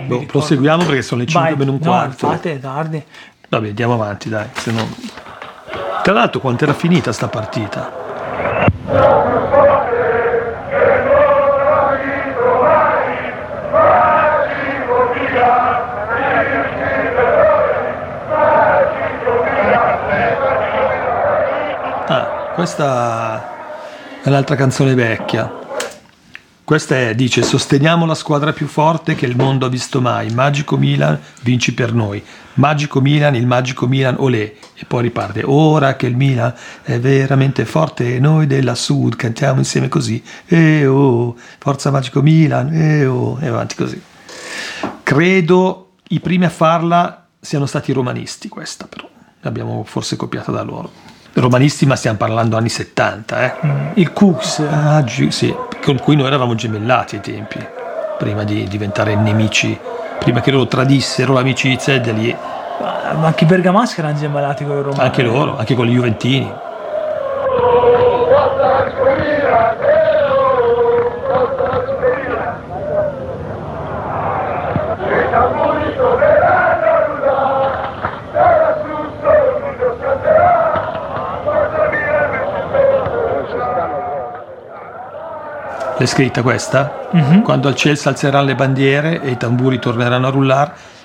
proseguiamo perché sono le 5 meno un quarto. No, infatti è tardi. Vabbè, andiamo avanti, dai. Se no... Tra l'altro, quanto era finita sta partita? Questa è un'altra canzone vecchia. Questa dice: sosteniamo la squadra più forte che il mondo ha visto mai. Magico Milan, vinci per noi. Magico Milan, il magico Milan, olè. E poi riparte: ora che il Milan è veramente forte, noi della Sud cantiamo insieme così. Oh, forza Magico Milan, oh. E avanti così. Credo i primi a farla siano stati i romanisti, questa però. L'abbiamo forse copiata da loro. Romanisti, ma stiamo parlando anni 70, Il Cooks. Sì, con cui noi eravamo gemellati ai tempi, prima di diventare nemici, prima che loro tradissero l'amicizia, e da lì. Ma anche i bergamaschi erano gemellati con i romani. Anche loro, anche con gli juventini. L'è scritta questa? Quando al cielo si alzeranno le bandiere e i tamburi torneranno a rullare,